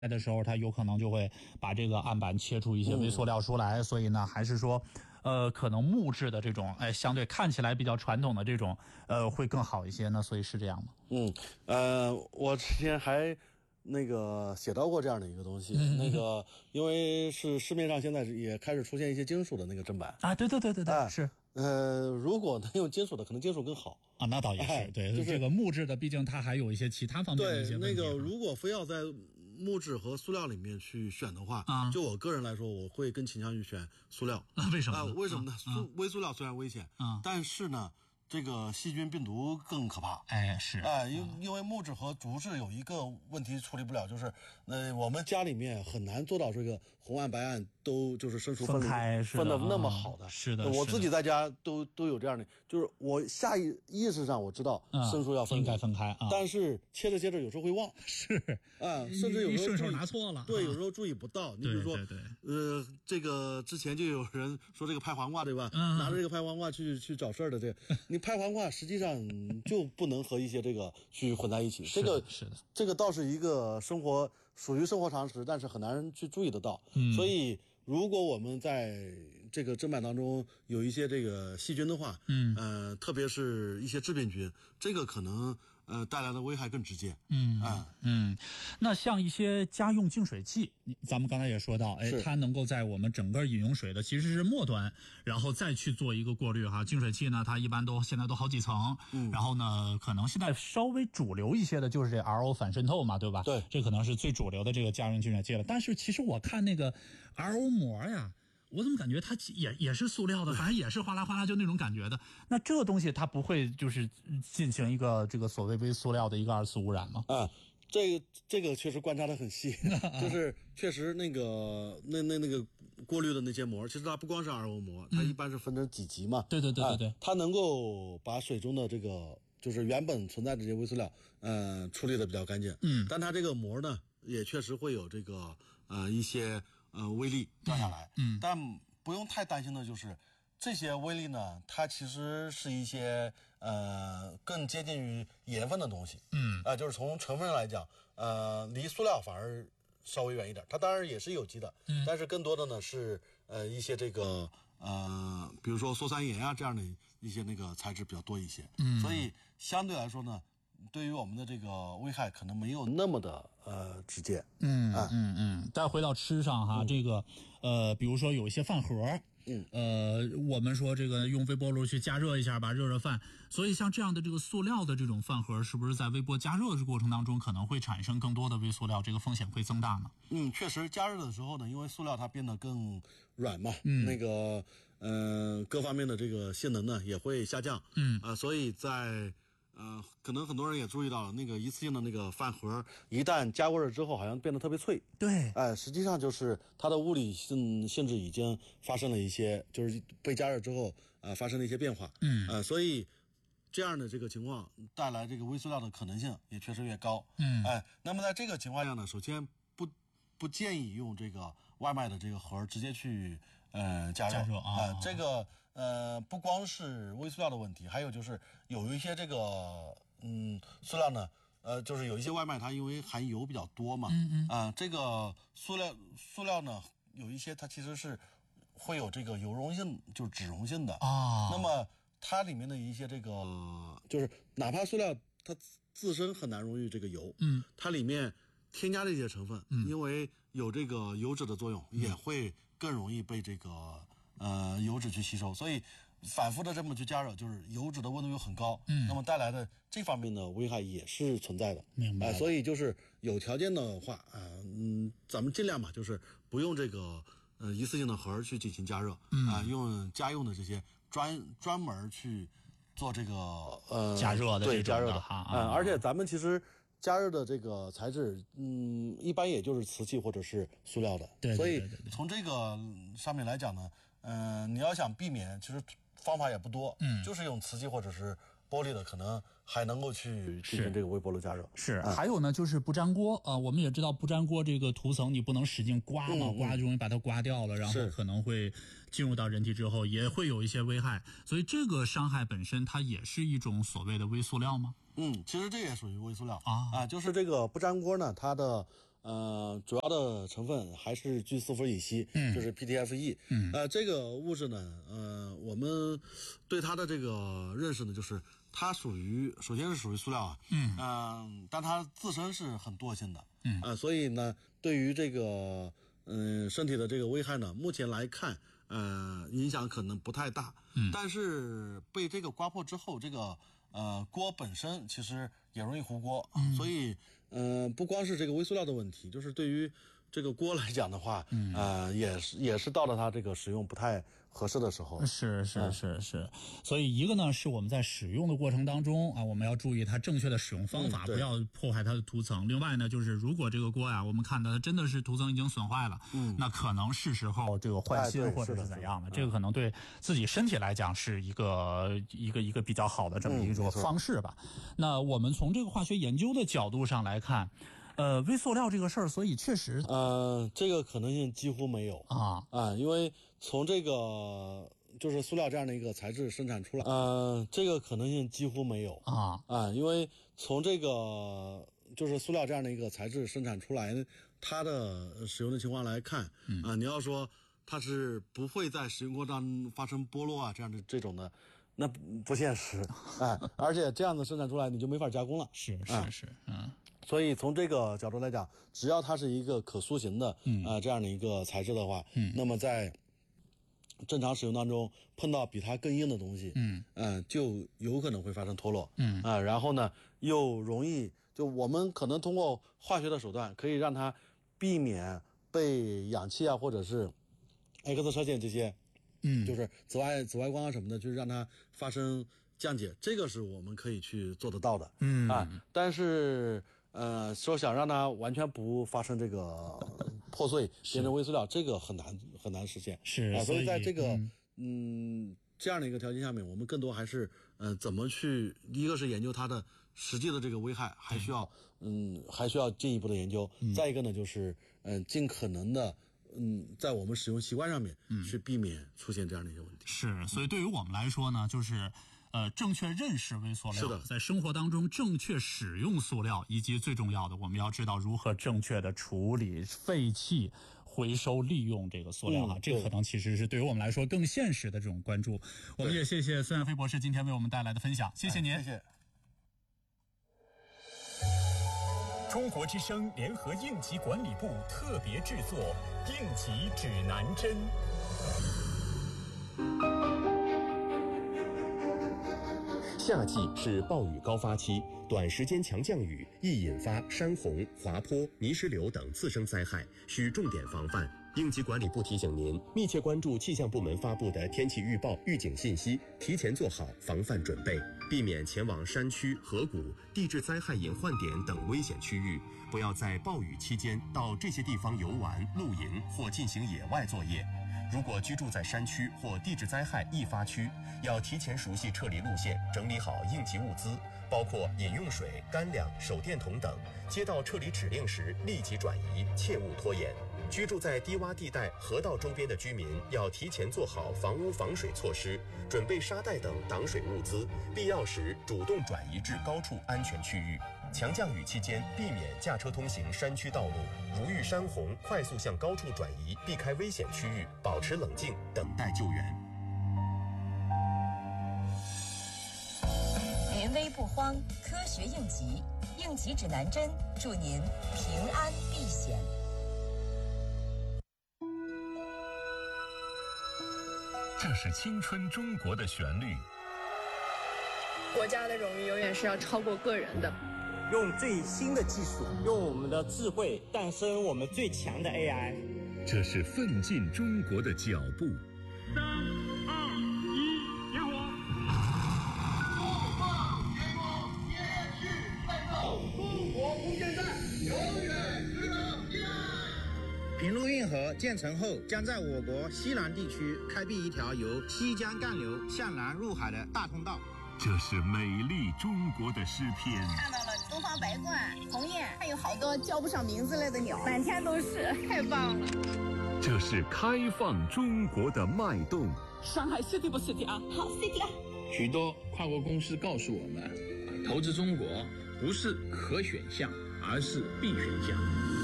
的时候，它有可能就会把这个案板切出一些微塑料出来，所以呢，还是说，可能木质的这种，相对看起来比较传统的这种，会更好一些呢，所以是这样吗？ 我之前还那个写到过这样的一个东西，那个因为是市面上现在也开始出现一些金属的那个砧板啊，对，是。 如果能用金属的，可能金属更好啊，那倒也是，对，就是这个木质的，毕竟它还有一些其他方面的一些问题。 对，那个如果非要在木质和塑料里面去选的话，就我个人来说，我会更倾向于选塑料。 为什么呢？ 为什么呢？微塑料虽然危险，但是呢，这个细菌病毒更可怕。 是因为木质和竹质有一个问题处理不了，就是我们家里面很难做到这个红案白案都就是生熟分的那么好的。 是的， 我自己在家都有这样的，就是我下意识上我知道生熟要应该分开啊， 但是切着有时候会忘。甚至有时候顺手拿错了。 对，有时候注意不到。你比如说，这个之前就有人说这个拍黄瓜对吧？拿着这个拍黄瓜去找事儿的这个，你拍黄瓜实际上就不能和一些这个去混在一起。 是的， 这个倒是一个属于生活常识，但是很难去注意得到。所以如果我们在这个砧板当中有一些这个细菌的话，特别是一些致病菌，这个可能带来的危害更直接。 那像一些家用净水器，咱们刚才也说到，它能够在我们整个饮用水的其实是末端，然后再去做一个过滤哈。净水器呢，它一般现在都好几层，然后呢，可能现在稍微主流一些的就是这 RO 反渗透嘛，对吧？ 对， 这可能是最主流的这个家用净水器了。但是其实我看那个 RO 膜呀，我怎么感觉它也是塑料的，反正也是哗啦哗啦就那种感觉的。那这个东西它不会就是进行一个这个所谓微塑料的一个二次污染吗？ 这个确实观察得很细，就是确实那个过滤的那些膜，其实它不光是 RO 膜，它一般是分成几级嘛。 对， 它能够把水中的这个就是原本存在的这些微塑料，处理的比较干净。但它这个膜呢，也确实会有这个一些微粒掉下来。但不用太担心的就是。这些微粒呢，它其实是一些更接近于盐分的东西，就是从成分来讲，离塑料反而稍微远一点。它当然也是有机的，但是更多的呢是一些这个比如说羧酸盐啊这样的一些那个材质比较多一些，所以相对来说呢，对于我们的这个危害可能没有那么的直接。 再回到吃上哈，这个比如说有一些饭盒。我们说这个用微波炉去加热一下吧，热饭。所以像这样的这个塑料的这种饭盒，是不是在微波加热的过程当中可能会产生更多的微塑料，这个风险会增大呢？ 确实加热的时候呢，因为塑料它变得更软嘛，那个各方面的这个性能呢也会下降。所以在可能很多人也注意到了，那个一次性的那个饭盒一旦加过热之后，好像变得特别脆。 对， 实际上就是它的物理性质已经发生了一些，就是被加热之后发生了一些变化。所以这样的这个情况带来这个微塑料的可能性也确实越高。那么在这个情况下呢，首先不建议用这个外卖的这个盒直接去加热这个不光是微塑料的问题，还有就是有一些这个塑料呢，就是有一些外卖它因为含油比较多嘛，这个塑料呢有一些它其实是会有这个油溶性，就是脂溶性的那么它里面的一些这个就是哪怕塑料它自身很难溶于这个油，它里面添加的一些成分，因为有这个油脂的作用，也会更容易被这个油脂去吸收，所以反复的这么去加热，就是油脂的温度又很高，那么带来的这方面的危害也是存在的。 明白。 所以就是有条件的话，咱们尽量吧，就是不用这个一次性的盒去进行加热，用家用的这些专门去做这个加热的对加热的而且咱们其实。加热的这个材质，一般也就是瓷器或者是塑料的， 对， 所以从这个上面来讲呢，你要想避免，其实方法也不多，就是用瓷器或者是玻璃的，可能还能够去进行这个微波炉加热。 还有呢，就是不粘锅我们也知道不粘锅这个涂层你不能使劲刮嘛，刮就容易把它刮掉了，然后可能会进入到人体之后也会有一些危害，所以这个伤害本身它也是一种所谓的微塑料吗？ 其实这也属于微塑料就是这个不粘锅呢，它的主要的成分还是聚四氟乙烯，就是 PTFE。这个物质呢，我们对它的这个认识呢，就是它首先是属于塑料啊，但它自身是很惰性的，所以呢，对于这个身体的这个危害呢，目前来看，影响可能不太大，但是被这个刮破之后，这个锅本身其实也容易糊锅，所以不光是这个微塑料的问题，就是对于这个锅来讲的话，也是到了它这个使用不太合适的时候。 是，所以一个呢是我们在使用的过程当中啊，我们要注意它正确的使用方法，不要破坏它的涂层。另外呢，就是如果这个锅呀，我们看到它真的是涂层已经损坏了，那可能是时候这个换新或者是怎样的，这个可能对自己身体来讲是一个比较好的这么一种方式吧。那我们从这个化学研究的角度上来看。微塑料这个事儿，所以确实， 这个可能性几乎没有因为从这个就是塑料这样的一个材质生产出来，这个可能性几乎没有因为从这个就是塑料这样的一个材质生产出来，它的使用的情况来看，你要说它是不会在使用过程中发生剥落这样的这种的。那不现实，而且这样子生产出来你就没法加工了。 是， 所以从这个角度来讲，只要它是一个可塑形的这样的一个材质的话，那么在正常使用当中碰到比它更硬的东西，就有可能会发生脱落，然后呢又容易就我们可能通过化学的手段可以让它避免被氧气或者是 X 射线这些。就是紫外光什么的，就是让它发生降解，这个是我们可以去做得到的。但是说想让它完全不发生这个破碎变成微塑料，这个很难实现。所以在这个这样的一个条件下面，我们更多还是怎么去，一个是研究它的实际的这个危害，还需要进一步的研究。再一个呢，就是尽可能的。在我们使用习惯上面，去避免出现这样的一些问题。 是，所以对于我们来说呢，就是正确认识微塑料，在生活当中正确使用塑料，以及最重要的，我们要知道如何正确的处理废弃、回收、利用这个塑料这个可能其实是对于我们来说更现实的这种关注。我们也谢谢孙艳飞博士今天为我们带来的分享，谢谢您。 谢谢。 中国之声联合应急管理部特别制作《应急指南针》。 夏季是暴雨高发期，短时间强降雨易引发山洪、滑坡、泥石流等次生灾害，需重点防范。应急管理部提醒您，密切关注气象部门发布的天气预报、预警信息，提前做好防范准备，避免前往山区、河谷、地质灾害隐患点等危险区域，不要在暴雨期间到这些地方游玩、露营或进行野外作业。如果居住在山区或地质灾害易发区，要提前熟悉撤离路线，整理好应急物资，包括饮用水、干粮、手电筒等。接到撤离指令时立即转移，切勿拖延。居住在低洼地带、河道周边的居民要提前做好房屋防水措施，准备沙袋等挡水物资，必要时主动转移至高处安全区域。强降雨期间，避免驾车通行山区道路，如遇山洪，快速向高处转移，避开危险区域，保持冷静，等待救援。 临危不慌，科学应急，应急指南针，祝您平安避险。 这是青春中国的旋律。 国家的荣誉永远是要超过个人的。 用最新的技术，用我们的智慧诞生我们最强的 AI。 这是奋进中国的脚步。3、2、1，点火！ 中华民国延续奋斗，中国无限战，永远值得纪念。 平陆运河建成后，将在我国西南地区开辟一条由西江干流向南入海的大通道。 这是美丽中国的诗篇。 看到了东方白鹳、鸿雁，还有好多叫不上名字来的鸟，满天都是，太棒了。 这是开放中国的脉动。 上海 city 不 city 啊？好 city 啦。 许多跨国公司告诉我们，投资中国不是可选项，而是必选项。